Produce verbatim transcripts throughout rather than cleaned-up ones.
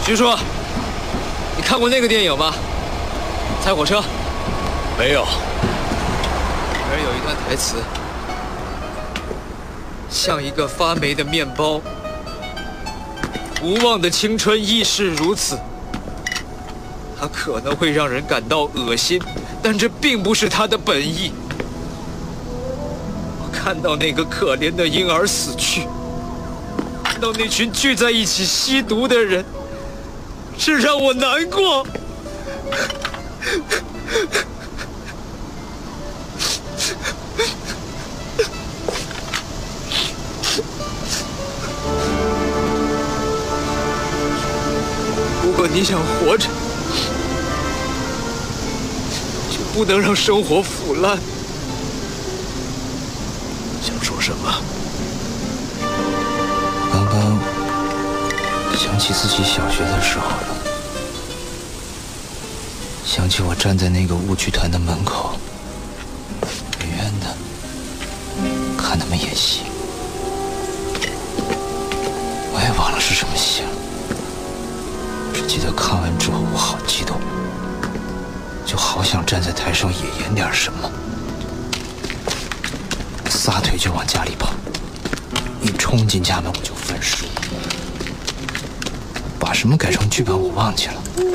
徐叔，你看过那个电影吗？猜火车。 没有。 里边有一段台词，像一个发霉的面包，无望的青春亦是如此。它可能会让人感到恶心，但这并不是它的本意。我看到那个可怜的婴儿死去，看到那群聚在一起吸毒的人，是让我难过。如果你想活着，就不能让生活腐烂。 想说什么？ 刚刚想起自己小学的时候了，想起我站在那个舞剧团的门口，远远的看他们演戏。我也忘了是什么戏了，只记得看完之后我好激动，就好想站在台上也演点什么。撒腿就往家里跑，一冲进家门我就翻书，把什么改成剧本我忘记了，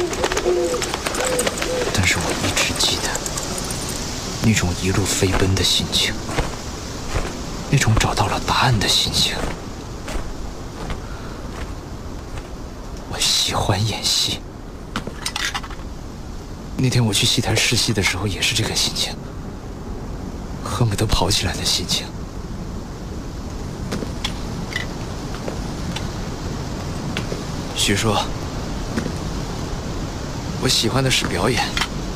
但是我一直记得那种一路飞奔的心情，那种找到了答案的心情。我喜欢演戏，那天我去戏台试戏的时候也是这个心情，恨不得跑起来的心情。 徐叔，我喜欢的是表演，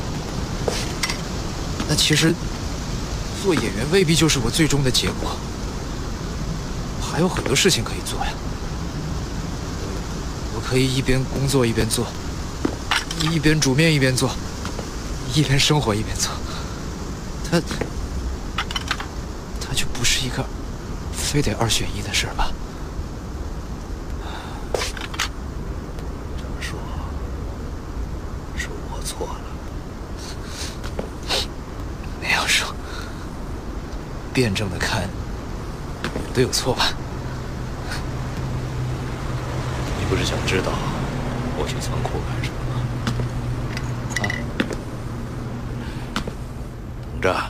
那其实做演员未必就是我最终的结果，还有很多事情可以做呀。我可以一边工作一边做，一边煮面一边做，一边生活一边做。它，它就不是一个非得二选一的事儿吧？ 这么说，是我错了。 那样说，辩证的看，都有错吧？ 你不是想知道我去仓库干什么吗？啊，等着。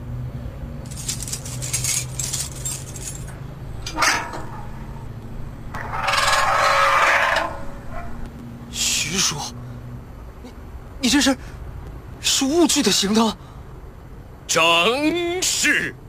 徐叔，你你这是是误剧的行当。 正是。